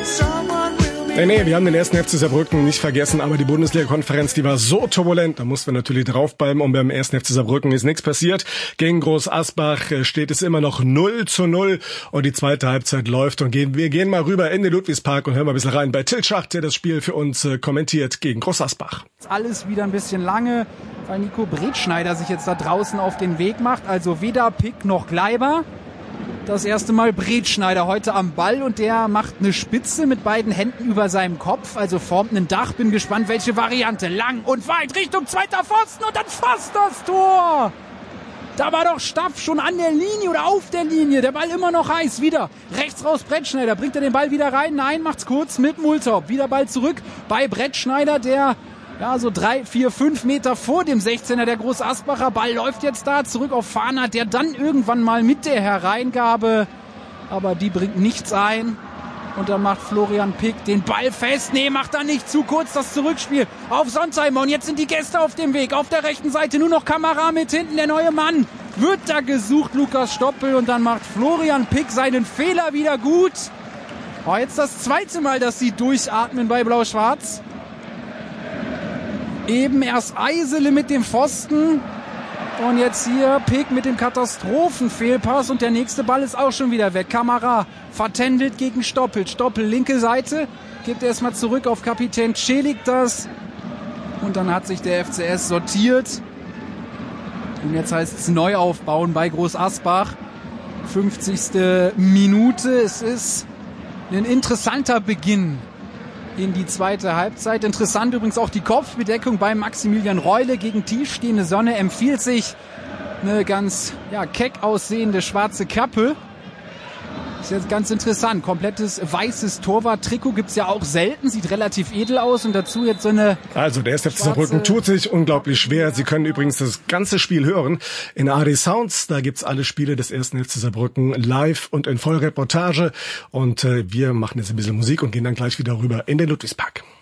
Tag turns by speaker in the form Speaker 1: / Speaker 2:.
Speaker 1: Nee, wir haben den ersten FC Saarbrücken nicht vergessen, aber die Bundesliga-Konferenz, die war so turbulent, da mussten wir natürlich draufbleiben und beim ersten FC Saarbrücken ist nichts passiert. Gegen Groß Asbach steht es immer noch 0:0 und die zweite Halbzeit läuft und wir gehen mal rüber in den Ludwigspark und hören mal ein bisschen rein bei Till Schacht, der das Spiel für uns kommentiert gegen Groß Asbach.
Speaker 2: Alles wieder ein bisschen lange, weil Nico Bretschneider sich jetzt da draußen auf den Weg macht, also weder Pick noch Gleiber. Das erste Mal Bretschneider heute am Ball und der macht eine Spitze mit beiden Händen über seinem Kopf, also formt ein Dach. Bin gespannt, welche Variante. Lang und weit Richtung zweiter Pfosten und dann fast das Tor. Da war doch Staff schon an der Linie oder auf der Linie. Der Ball immer noch heiß. Wieder rechts raus Bretschneider. Bringt er den Ball wieder rein? Nein, macht's kurz mit Multop. Wieder Ball zurück bei Bretschneider, der so 3, 4, 5 Meter vor dem 16er, der Groß Asbacher. Ball läuft jetzt da zurück auf Fahner, der dann irgendwann mal mit der Hereingabe, aber die bringt nichts ein. Und dann macht Florian Pick den Ball fest. Nee, macht er nicht, zu kurz das Zurückspiel auf Sonsheimer. Und jetzt sind die Gäste auf dem Weg. Auf der rechten Seite nur noch Kamera mit hinten. Der neue Mann wird da gesucht, Lukas Stoppel. Und dann macht Florian Pick seinen Fehler wieder gut. Jetzt das zweite Mal, dass sie durchatmen bei Blau-Schwarz. Eben erst Eisele mit dem Pfosten und jetzt hier Pick mit dem Katastrophenfehlpass und der nächste Ball ist auch schon wieder weg. Kamara vertändelt gegen Stoppel. Stoppel linke Seite, gibt erstmal zurück auf Kapitän Celik das und dann hat sich der FCS sortiert und jetzt heißt es neu aufbauen bei Groß Asbach. 50. Minute, es ist ein interessanter Beginn in die zweite Halbzeit. Interessant übrigens auch die Kopfbedeckung bei Maximilian Reule. Gegen tiefstehende Sonne empfiehlt sich eine ganz keck aussehende schwarze Kappe. Ist jetzt ganz interessant. Komplettes weißes Torwart-Trikot gibt's ja auch selten. Sieht relativ edel aus und dazu jetzt so eine...
Speaker 1: Also der erste FC Saarbrücken tut sich unglaublich schwer. Sie können übrigens das ganze Spiel hören in ARD Sounds. Da gibt's alle Spiele des ersten FC Saarbrücken live und in Vollreportage. Und wir machen jetzt ein bisschen Musik und gehen dann gleich wieder rüber in den Ludwigspark.